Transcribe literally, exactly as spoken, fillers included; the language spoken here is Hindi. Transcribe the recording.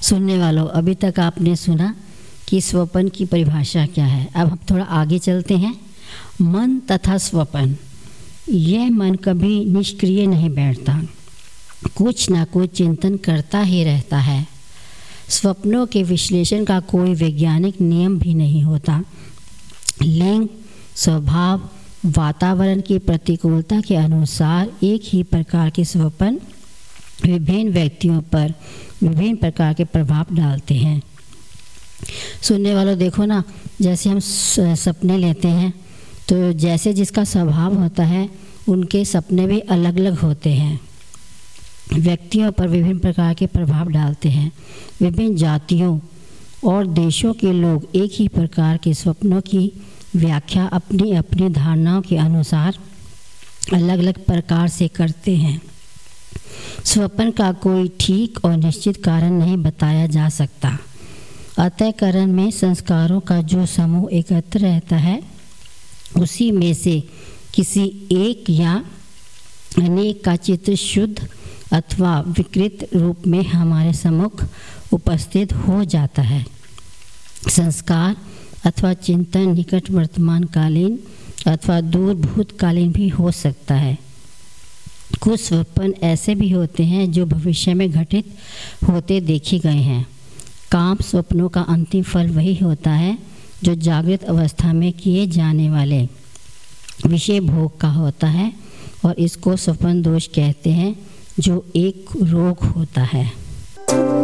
सुनने वालों, अभी तक आपने सुना कि स्वप्न की परिभाषा क्या है। अब हम थोड़ा आगे चलते हैं। मन तथा स्वप्न, यह मन कभी निष्क्रिय नहीं बैठता, कुछ ना कुछ चिंतन करता ही रहता है। स्वप्नों के विश्लेषण का कोई वैज्ञानिक नियम भी नहीं होता। लिंग, स्वभाव, वातावरण की प्रतिकूलता के अनुसार एक ही प्रकार के स्वप्न विभिन्न व्यक्तियों पर विभिन्न प्रकार के प्रभाव डालते हैं। सुनने वालों देखो ना, जैसे हम सपने लेते हैं तो जैसे जिसका स्वभाव होता है उनके सपने भी अलग अलग होते हैं, व्यक्तियों पर विभिन्न प्रकार के प्रभाव डालते हैं। विभिन्न जातियों और देशों के लोग एक ही प्रकार के स्वप्नों की व्याख्या अपनी अपनी धारणाओं के अनुसार अलग अलग प्रकार से करते हैं। स्वप्न का कोई ठीक और निश्चित कारण नहीं बताया जा सकता। अंतःकरण में संस्कारों का जो समूह एकत्र रहता है उसी में से किसी एक या अनेक का चित्र शुद्ध अथवा विकृत रूप में हमारे सम्मुख उपस्थित हो जाता है। संस्कार अथवा चिंतन निकट वर्तमान कालीन अथवा दूर भूतकालीन भी हो सकता है। कुछ स्वप्न ऐसे भी होते हैं जो भविष्य में घटित होते देखे गए हैं। काम स्वप्नों का अंतिम फल वही होता है जो जागृत अवस्था में किए जाने वाले विषय भोग का होता है, और इसको स्वप्न दोष कहते हैं, जो एक रोग होता है।